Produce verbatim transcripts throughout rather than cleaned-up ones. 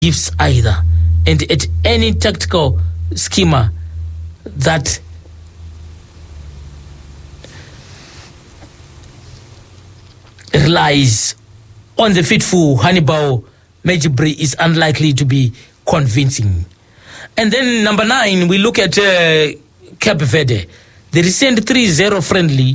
gifts either. And at any tactical schema that relies on the fitful Hannibal Mejbri is unlikely to be convincing. And then number nine, we look at uh, Cape Verde. The recent three zero friendly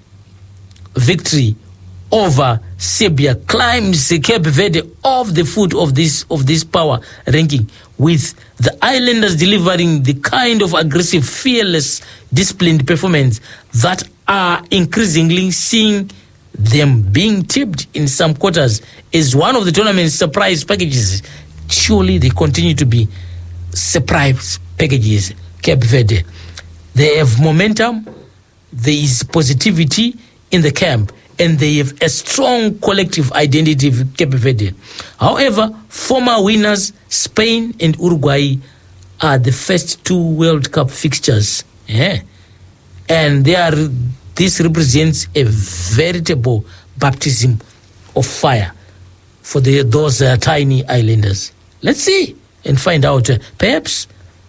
victory over Serbia climbs Cape Verde off the foot of this of this power ranking, with the islanders delivering the kind of aggressive, fearless, disciplined performance that are increasingly seeing them being tipped in some quarters as one of the tournament's surprise packages. Surely they continue to be surprise packages, Cape Verde. They have momentum, there is positivity in the camp, and they have a strong collective identity of Cape Verde. However, former winners Spain and Uruguay are the first two World Cup fixtures. Yeah. And they are, this represents a veritable baptism of fire for the, those uh, tiny islanders. Let's see and find out. Uh, perhaps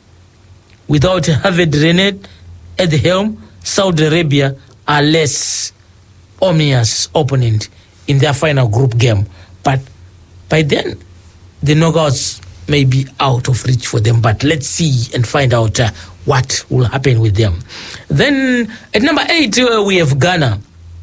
without Javier Renard at the helm, Saudi Arabia are less ominous opponent in their final group game. But by then, the knockouts may be out of reach for them. But let's see and find out uh, what will happen with them. Then at number eight, uh, we have Ghana.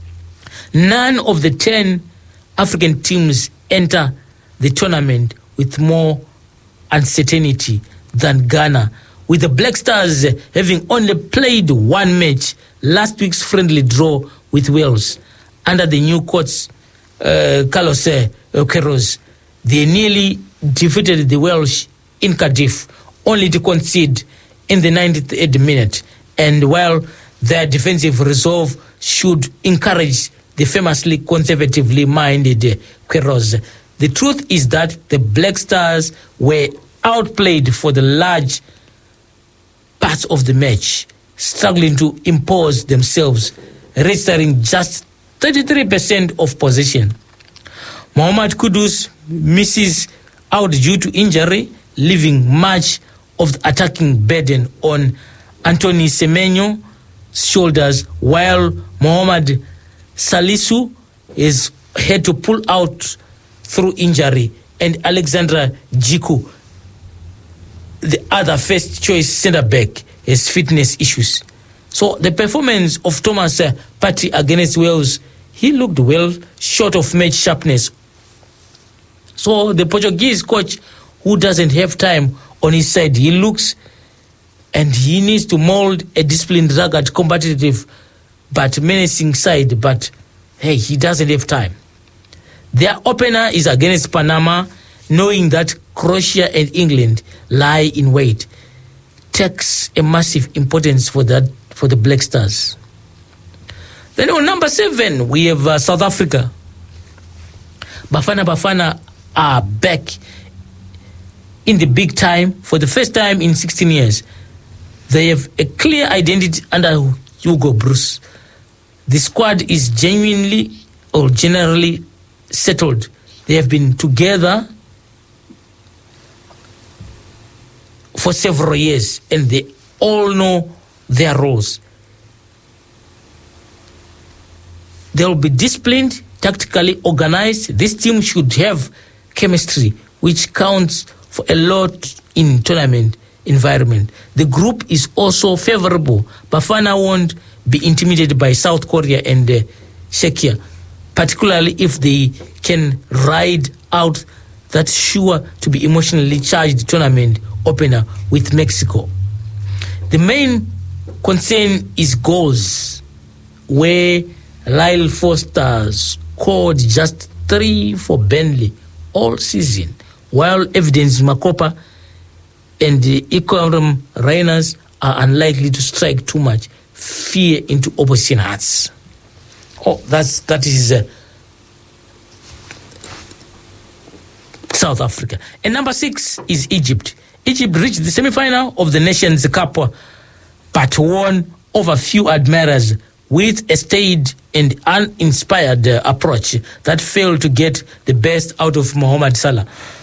None of the ten African teams enter the tournament with more uncertainty than Ghana, with the Black Stars having only played one match, last week's friendly draw with Wales. Under the new coach, uh, Carlos uh, Queiroz, they nearly defeated the Welsh in Cardiff, only to concede in the ninety-third minute. And while their defensive resolve should encourage the famously conservatively minded uh, Queiroz, the truth is that the Black Stars were outplayed for the large parts of the match, struggling to impose themselves, registering just thirty-three percent of possession. Mohamed Kudus misses out due to injury, leaving much of the attacking burden on Anthony Semenyo's shoulders, while Mohamed Salisu is had to pull out through injury, and Alexandra Jiku, the other first choice centre back, has fitness issues. So the performance of Thomas uh, Partey against Wales, he looked well short of match sharpness. So the Portuguese coach, who doesn't have time on his side, he looks and he needs to mold a disciplined, rugged, competitive but menacing side, but hey, he doesn't have time. Their opener is against Panama, knowing that Croatia and England lie in wait. Takes a massive importance for that for the Black Stars. Then on number seven, we have uh, South Africa. Bafana Bafana are back in the big time for the first time in sixteen years. They have a clear identity under Hugo Bruce. The squad is genuinely or generally settled. They have been together for several years and they all know their roles. They will be disciplined, tactically organized. This team should have chemistry, which counts for a lot in tournament environment. The group is also favorable. Bafana won't be intimidated by South Korea and uh, Czechia, particularly if they can ride out that sure to be emotionally charged tournament opener with Mexico. The main concern is goals, where Lyle Foster scored just three for Burnley all season, while Evidence Makopa and the Ikoram Rainers are unlikely to strike too much fear into opposition hearts. Oh, that's that is uh, South Africa. And number six is Egypt. Egypt reached the semi-final of the Nations Cup, but won over few admirers with a staid and uninspired uh, approach that failed to get the best out of Mohamed Salah.